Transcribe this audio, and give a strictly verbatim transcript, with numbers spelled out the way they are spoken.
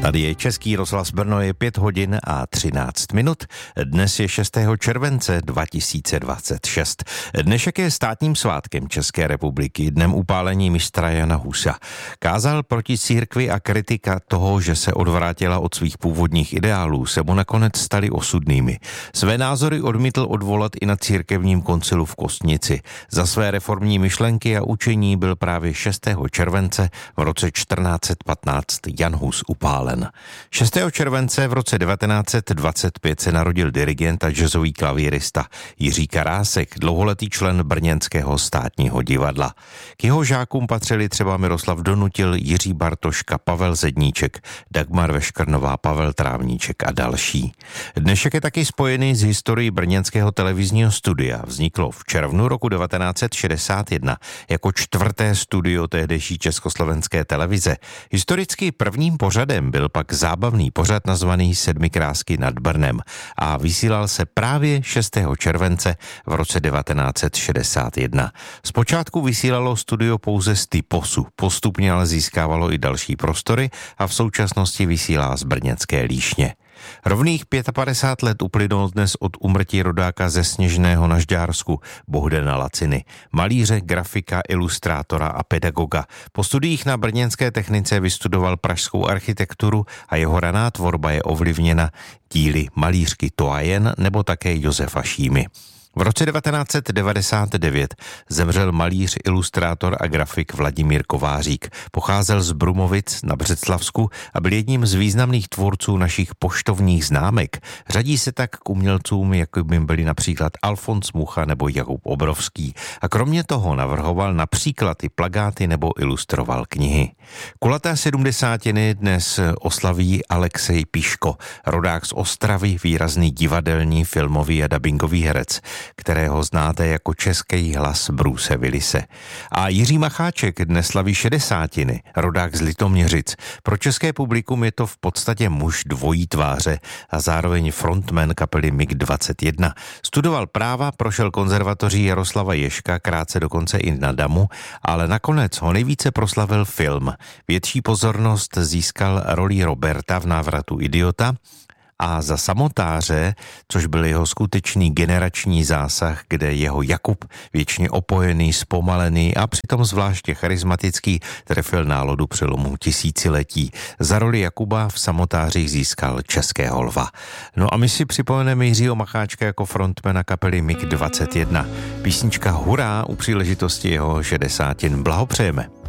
Tady je Český rozhlas Brno, je pět hodin a třináct minut. Dnes je šestého července dva tisíce dvacet šest. Dnešek je státním svátkem České republiky, dnem upálení mistra Jana Husa. Kázal proti církvi a kritika toho, že se odvrátila od svých původních ideálů, se mu nakonec staly osudnými. Své názory odmítl odvolat i na církevním koncilu v Kostnici. Za své reformní myšlenky a učení byl právě šestého července v roce čtrnáct set patnáct Jan Hus upálen. šestého července v roce devatenáct set dvacet pět se narodil dirigent a jazzový klavírista Jiří Karásek, dlouholetý člen brněnského státního divadla. K jeho žákům patřili třeba Miroslav Donutil, Jiří Bartoška, Pavel Zedníček, Dagmar Veškrnová, Pavel Trávníček a další. Dnešek je taky spojený s historií brněnského televizního studia. Vzniklo v červnu roku devatenáct set šedesát jedna jako čtvrté studio tehdejší československé televize. Historicky prvním pořadem byl pak zábavný pořad nazvaný Sedmi krásky nad Brnem a vysílal se právě šestého července v roce devatenáct set šedesát jedna. Zpočátku vysílalo studio pouze z Typosu, postupně ale získávalo i další prostory a v současnosti vysílá z brněnské Líšně. Rovných padesát pět let uplynulo dnes od úmrtí rodáka ze Sněžného na Žďársku Bohdana Laciny, malíře, grafika, ilustrátora a pedagoga. Po studiích na brněnské technice vystudoval pražskou architekturu a jeho raná tvorba je ovlivněna díly malířky Toajen nebo také Josefa Šímy. V roce devatenáct set devadesát devět zemřel malíř, ilustrátor a grafik Vladimír Kovářík. Pocházel z Brumovic na Břeclavsku a byl jedním z významných tvůrců našich poštovních známek. Řadí se tak k umělcům, jako by byli například Alfons Mucha nebo Jakub Obrovský. A kromě toho navrhoval například i plakáty nebo ilustroval knihy. Kulaté sedmdesátiny dnes oslaví Alexej Piško, rodák z Ostravy, výrazný divadelní, filmový a dabingový herec, kterého znáte jako český hlas Bruce Willise. A Jiří Macháček dnes slaví šedesátiny, rodák z Litoměřic. Pro české publikum je to v podstatě muž dvojí tváře a zároveň frontman kapely M I G dvacet jedna. Studoval práva, prošel konzervatoří Jaroslava Ježka, krátce dokonce i na Damu, ale nakonec ho nejvíce proslavil film. Větší pozornost získal roli Roberta v Návratu idiota a za Samotáře, což byl jeho skutečný generační zásah, kde jeho Jakub, věčně opojený, zpomalený a přitom zvláště charismatický, trefil nálodu přelomu tisíciletí. Za roli Jakuba v Samotářích získal Českého lva. No a my si připomeneme Jiřího Macháčka jako frontmana kapely M I G dvacet jedna. Písnička Hurá u příležitosti jeho šedesátin. Blahopřejeme.